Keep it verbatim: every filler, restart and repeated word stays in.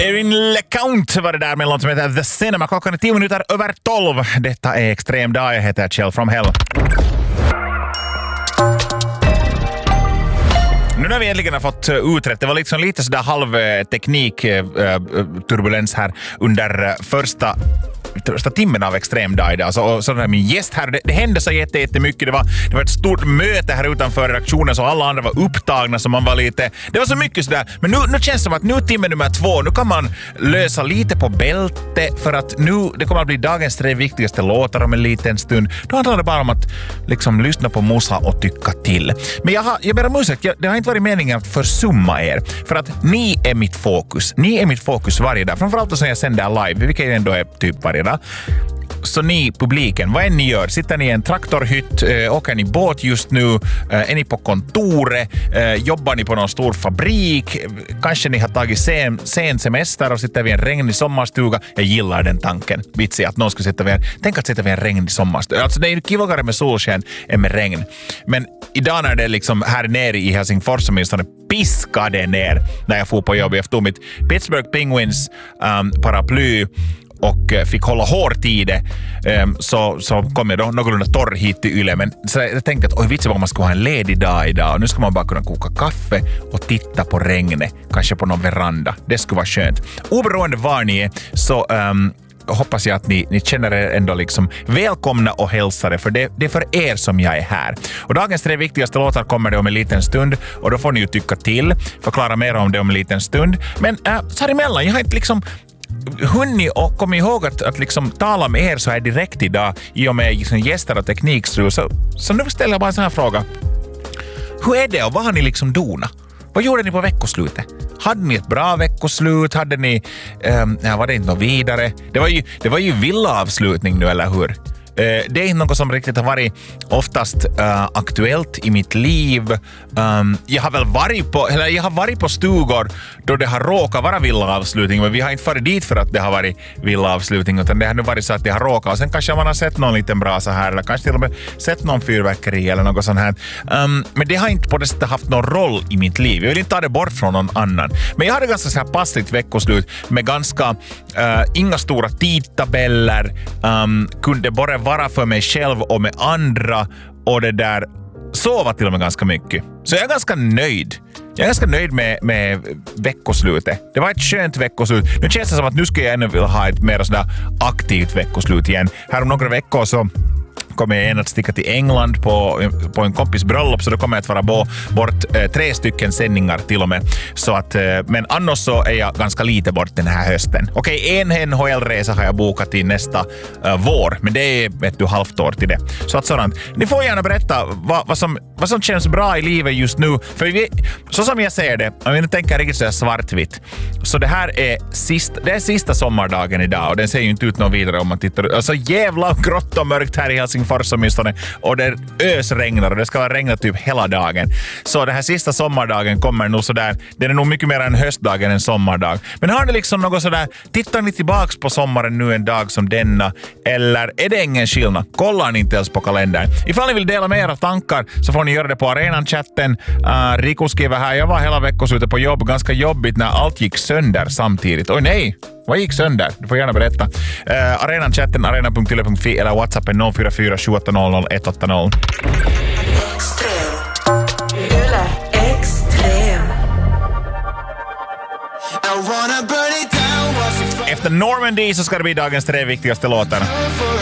Erin LeCount var det där med något som heter The Cinema. Klockan är tio minuter över tolv. Detta är Extrem dag. Jag heter Kjell from Hell. Nu när vi äntligen har fått utrett, det var liksom lite sådär halv teknikturbulens här under första första timmen av Extrem dag idag. Så, så där, min gäst här, det, det hände så jätte, jättemycket. Det var, det var ett stort möte här utanför redaktionen så alla andra var upptagna så man var lite, det var så mycket sådär. Men nu, nu känns det som att nu timme nummer två, nu kan man lösa lite på bälte för att nu, det kommer att bli dagens tre viktigaste låtar om en liten stund. Då handlar det bara om att liksom lyssna på Musa och tycka till. Men jag, har, jag ber om ursäkt, jag, det har inte varit meningen att försumma er. För att ni är mitt fokus. Ni är mitt fokus varje dag. Framförallt som jag sänder live, vilket ändå är typ varje dag. Så ni, publiken, vad än ni gör, sitter ni i en traktorhytt, äh, åker ni båt just nu, äh, är ni på kontoret, äh, jobbar ni på någon stor fabrik, kanske ni har tagit sen, sen semester och sitter vid en regnig sommarstuga. Jag gillar den tanken, vitsi att någon ska sitta vid en, tänk att sitta vid en regnig sommarstuga. Alltså det är ju kivagare med solsken än med regn. Men idag när det liksom här nere i Helsingfors som åtminstone piskade ner när jag får på jobb, jag tog mitt Pittsburgh Penguins um, paraply och fick hålla hårt i det, um, så, så kom jag då någorlunda torr hit till Yle. Men så jag tänkte att oj vitsi vad man ska ha en ledig dag idag och nu ska man bara kunna koka kaffe och titta på regnet, kanske på någon veranda. Det skulle vara skönt. Oberoende var ni är så um, hoppas jag att ni, ni känner er ändå liksom välkomna och hälsare, för det, det är för er som jag är här. Och dagens tre viktigaste låtar kommer det om en liten stund och då får ni ju tycka till, förklara mer om det om en liten stund. Men äh, så här emellan, jag har inte liksom hunnit och kom ihåg att, att liksom tala med er så här direkt idag i och med liksom gäster och teknikstrul. Så, så nu ställer jag bara en sån här fråga. Hur är det och vad har ni liksom donat? Vad gjorde ni på veckoslutet? Hade ni ett bra veckoslut? Hade ni, um, ja, var det inte något vidare? Det var ju, det var ju villaavslutning nu, eller hur? Uh, det är inte något som riktigt har varit oftast uh, aktuellt i mitt liv. Um, jag har väl varit på, eller jag har varit på stugor då det har råkat vara villaavslutning, men vi har inte farit dit för att det har varit villaavslutning, utan det har nu varit så att det har råkat och sen kanske man har sett någon liten brasa här eller kanske till och med sett någon fyrverkeri eller något sånt här. Um, men det har inte på det sättet haft någon roll i mitt liv. Jag vill inte ta det bort från någon annan. Men jag hade ganska så här passligt veckoslut med ganska uh, inga stora tidtabeller, um, kunde bara vara för mig själv och med andra och det där, sova till och med ganska mycket. Så jag är ganska nöjd. Jag är ganska nöjd med, med veckoslutet. Det var ett skönt veckoslut. Nu känns det som att nu ska jag ännu vilja ha ett mer sådär aktivt veckoslut igen. Här om några veckor så kommer jag igen att sticka till England på, på en kompis bröllop, så då kommer jag att vara bo, bort eh, tre stycken sändningar till och med. Så att, eh, men annars så är jag ganska lite bort den här hösten. Okej, okay, en N H L-resa har jag bokat till nästa eh, vår, men det är ett och halvt år till det. Så att sådant. Ni får gärna berätta vad, vad, som, vad som känns bra i livet just nu. För vi, så som jag ser det, om jag tänker riktigt så svartvitt, så det här är sista, det är sista sommardagen idag och den ser ju inte ut någon vidare om man tittar. Alltså jävla grått och mörkt här i Helsingfors åtminstone, och det ösregnar och det ska vara regna typ hela dagen. Så den här sista sommardagen kommer nog sådär, den är nog mycket mer en höstdag än en sommardag. Men har ni liksom något sådär, tittar ni tillbaks på sommaren nu en dag som denna, eller är det ingen skillnad? Kollar ni inte ens på kalendern? Ifall ni vill dela med era tankar så får ni göra det på arenan-chatten. Uh, Rico skriver här, jag var hela veckoslutet på jobb, ganska jobbigt när allt gick sönder samtidigt. Oj nej! Vad gick sönder? Du får gärna berätta. Uh, Arenan-chatten, arena punkt yle punkt fi eller WhatsAppen noll fyra fyra sju åtta noll noll ett åtta noll. Extrem. Yle Extrem. Efter Normandy så ska det bli dagens tre viktigaste låtar.